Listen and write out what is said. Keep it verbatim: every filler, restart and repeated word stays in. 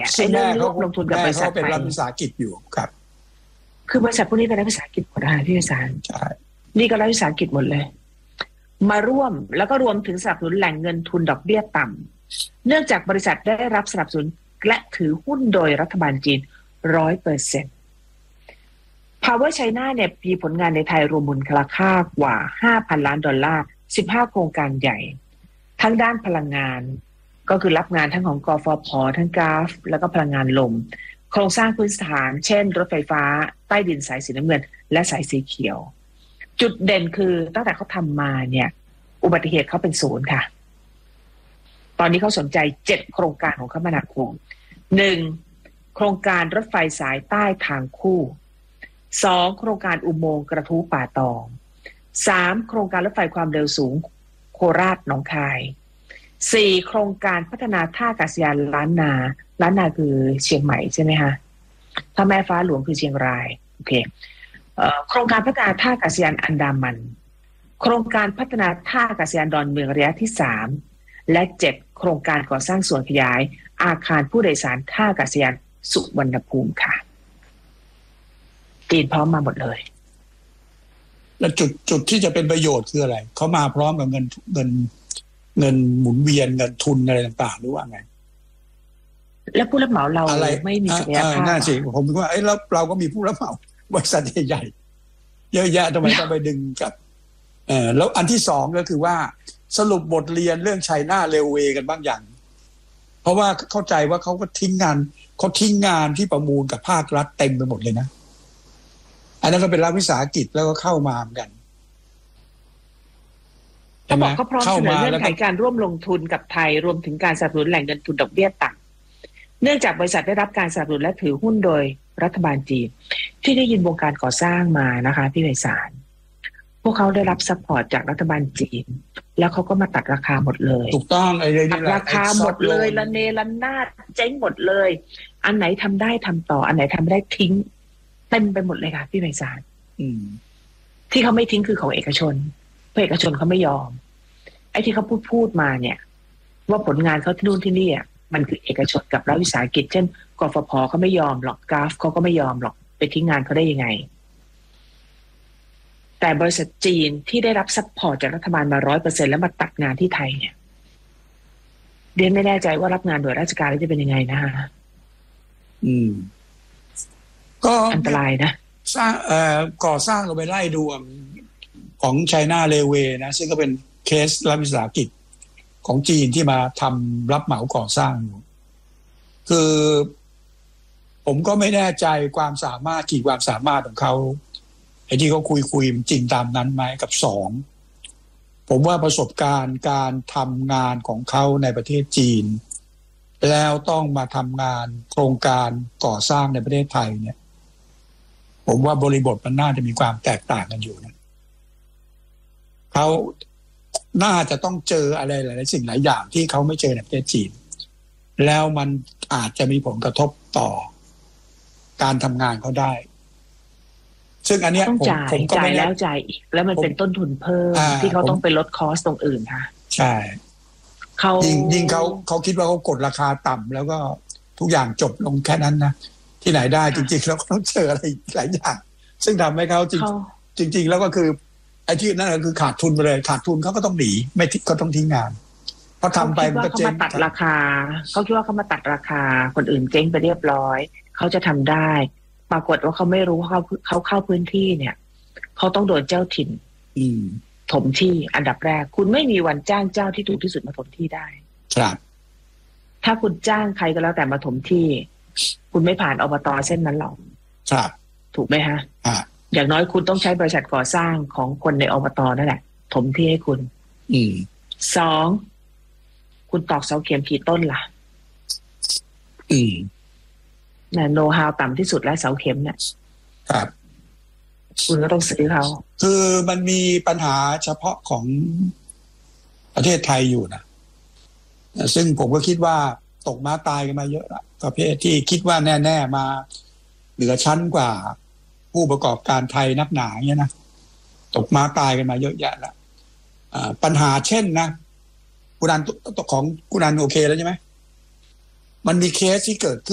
อ่ะไอ้เรื่องร่วมลงทุนกับบริษัทเป็นรัฐวิสาหกิจอยู่ครับคือบริษัทพวกนี้เป็นรัฐวิสาหกิจหมดนะคะพี่วิสารใช่นี่ก็รัฐวิสาหกิจหมดเลยมาร่วมแล้วก็รวมถึงสนับสนุนแหล่งเงินทุนดอกเบี้ยต่ำเนื่องจากบริษัทได้รับสนับสนุนและถือหุ้นโดยรัฐบาลจีนร้อยเปอร์เซ็นต์ Power China เนี่ยมีผลงานในไทยรวมมูลค่ากว่า ห้าพัน ล้านดอลลาร์สิบห้าโครงการใหญ่ทั้งด้านพลังงานก็คือรับงานทั้งของกฟผ.ทั้งกราฟแล้วก็พลังงานลมโครงสร้างพื้นฐานเช่นรถไฟฟ้าใต้ดินสายสีน้ำเงินและสายสีเขียวจุดเด่นคือตั้งแต่เขาทำมาเนี่ยอุบัติเหตุเขาเป็นศูนย์ค่ะตอนนี้เขาสนใจเจ็ดโครงการของคมนาคมหนึ่งโครงการรถไฟสายใต้ทางคู่สองโครงการอุโมงค์กระทู้ป่าตองสามโครงการรถไฟความเร็วสูงโคราชหนองคายสี่โครงการพัฒนาท่าอากาศยานล้านนาล้านนาคือเชียงใหม่ใช่ไหมคะถ้าแม่ฟ้าหลวงคือเชียงรายโอเคโครงการพัฒนาท่าอากาศยานอันดามันโครงการพัฒนาท่าอากาศยานดอนเมืองระยะที่สามและเจ็ดโครงการก่อสร้างส่วนขยายอาคารผู้โดยสารท่าอากาศยานสุวรรณภูมิค่ะจีนพร้อมมาหมดเลยแล้วจุดจุดที่จะเป็นประโยชน์คืออะไรเขามาพร้อมกับเงินเงินเงินหมุนเวียนเงินทุนอะไรต่างๆหรือว่าไงแล้วผู้รับเหมาเราไม่มีศักยภาพน่าสิผมว่าไอ้แล้วเราก็มีผู้รับเหมาบริษัทใหญ่ๆเยอะแยะทำไมต้องไปดึงกับเออแล้วอันที่สองก็คือว่าสรุปบทเรียนเรื่องไชน่าเรลเวย์กันบ้างอย่างเพราะว่าเข้าใจว่าเขาก็ทิ้งงานเขาทิ้งงานที่ประมูลกับภาครัฐเต็มไปหมดเลยนะอันนั้นก็เป็นรัฐวิสาหกิจแล้วก็เข้ามาเหมือนกันเขาบอกเขาพร้อมเสนอเงื่อนไขการร่วมลงทุนกับไทยรวมถึงการสนับสนุนแหล่งเงินทุนดอกเบี้ยต่ำเนื่องจากบริษัทได้รับการสนับสนุนและถือหุ้นโดยรัฐบาลจีนที่ได้ยินวงการก่อสร้างมานะคะพี่ไพศาลพวกเขาได้รับซัพพอร์ตจากรัฐบาลจีนแล้วเขาก็มาตัดราคาหมดเลยถูกต้องไอ้เรื่องตัดราคาหมดเลยละเนระนาดเจ๊งหมดเลยอันไหนทำได้ทำต่ออันไหนทำไม่ได้ทิ้งเต็มไปหมดเลยค่ะพี่ไพศาลที่เขาไม่ทิ้งคือของเอกชนเพราะเอกชนเขาไม่ยอมไอ้ที่เขาพูดพูดมาเนี่ยว่าผลงานเขาที่นู่นที่นี่อ่ะมันคือเอกชนกับรัฐวิสาหกิจเช่นกฟผ.เขาไม่ยอมหรอกกราฟเขาก็ไม่ยอมหรอกไปทิ้งงานเขาได้ยังไงแต่บริษัทจีนที่ได้รับซัพพอร์ตจากรัฐบาลมา ร้อยเปอร์เซ็นต์ แล้วมาตัดงานที่ไทยเนี่ยเรียนไม่แน่ใจว่ารับงานโดยราชการแล้วจะเป็นยังไงนะฮะอืมก็อันตรายนะสร้างเอ่อก่อสร้างเราไปไล่ดูของไชน่าเรลเวย์นะซึ่งก็เป็นเคสรัฐวิสาหกิจของจีนที่มาทำรับเหมาก่อสร้างคือผมก็ไม่แน่ใจความสามารถขีดความสามารถของเขาไอ้ที่เขาคุยคุยจริงตามนั้นไหมกับสองผมว่าประสบการณ์การทำงานของเขาในประเทศจีนแล้วต้องมาทำงานโครงการก่อสร้างในประเทศไทยเนี่ยผมว่าบริบทมันน่าจะมีความแตกต่างกันอยู่นะเขาน่าจะต้องเจออะไรหลายสิ่งหลายอย่างที่เขาไม่เจอในประเทศจีนแล้วมันอาจจะมีผลกระทบต่อการทำงานเขาได้ซึ่งอันเนี้ยผมผมก็ไม่แล้วจ่ายอีกแล้วมันเป็นต้นทุนเพิ่มที่เขาต้องไปลดคอสตรงอื่นค่ะใช่เขายิ่งยิ่งเขาเขาคิดว่าเขากดราคาต่ำแล้วก็ทุกอย่างจบลงแค่นั้นนะที่ไหนได้จริงๆแล้วก็ต้องเจออะไรหลายอย่างซึ่งทำให้เขาจริงจริงๆแล้วก็คือไอ้ที่นั่นก็คือขาดทุนไปเลยขาดทุนเขาก็ต้องหนีไม่ก็ต้องทิ้งงานเพราะทำไปมันก็เจ๊งเขามาตัดราคาเขาคิดว่าเขามาตัดราคาคนอื่นเจ๊งไปเรียบร้อยเขาจะทำได้ปรากฏว่าเขาไม่รู้ว่าเขาเขาเข้าพื้นที่เนี่ยเขาต้องโดนเจ้าถิ่นถมที่อันดับแรกคุณไม่มีวันจ้างเจ้าที่ถูกที่สุดมาถมที่ได้ครับถ้าคุณจ้างใครก็แล้วแต่มาถมที่คุณไม่ผ่านอบต.เส้นนั้นหรอกครับถูกไหมฮะอย่างน้อยคุณต้องใช้บริษัทก่อสร้างของคนในอบต.นั่นแหละถมที่ให้คุณอืมสองคุณตอกเสาเข็มกี่ต้นล่ะอืมเนี่ยโนฮาวต่ำที่สุดแล้วเสาเข็มเนี่ยครับคุณก็ต้องซื้อเขาคือมันมีปัญหาเฉพาะของประเทศไทยอยู่นะซึ่งผมก็คิดว่าตกม้าตายกันมาเยอะละประเภทที่คิดว่าแน่ๆมาเหนือชั้นกว่าผู้ประกอบการไทยนักหนาเนี่ยนะตกม้าตายกันมาเยอะแยะละปัญหาเช่นนะคุณอันของคุณอันโอเคแล้วใช่ไหมมันมีเคสที่เกิดขึ้น